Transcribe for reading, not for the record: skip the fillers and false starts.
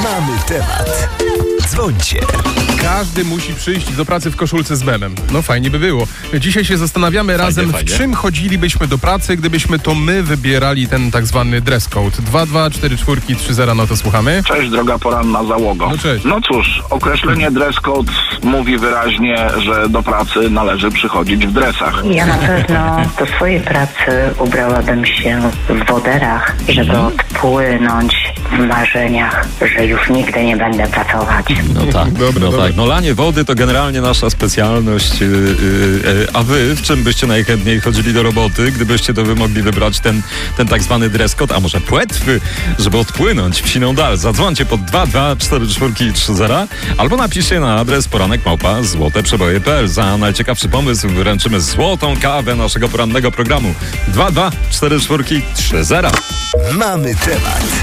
Mamy temat. Dzwońcie. Każdy musi przyjść do pracy w koszulce z memem. No fajnie by było. Dzisiaj się zastanawiamy razem, fajnie. w czym chodzilibyśmy do pracy, gdybyśmy to my wybierali ten tak zwany dress code. 22443, no to słuchamy. Cześć, droga poranna załogo. No cześć. No cóż, określenie dress code mówi wyraźnie, że do pracy należy przychodzić w dresach. Ja na pewno do swojej pracy ubrałabym się w woderach, żeby odpłynąć w marzeniach, że już nigdy nie będę pracować. No tak, Dobra. tak. No lanie wody to generalnie nasza specjalność. A wy w czym byście najchętniej chodzili do roboty, gdybyście to wy mogli wybrać ten tak zwany dress code, a może płetwy, żeby odpłynąć w siną dal? Zadzwońcie pod 2244330 albo napiszcie na adres poranek@złoteprzeboje.pl. Za najciekawszy pomysł wręczymy złotą kawę naszego porannego programu. 2244330. Mamy temat.